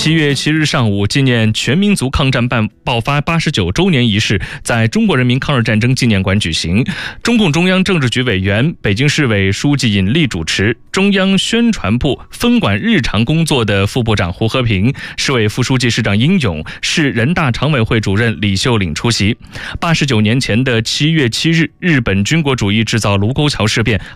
7月7日上午，纪念全民族抗战爆发89周年仪式在中国人民抗日战争纪念馆举行。中共中央政治局委员、北京市委书记尹力主持，中央宣传部分管日常工作的副部长胡和平、市委副书记市长殷勇、市人大常委会主任李秀岭出席。89年前的7月7日，日本军国主义制造卢沟桥事变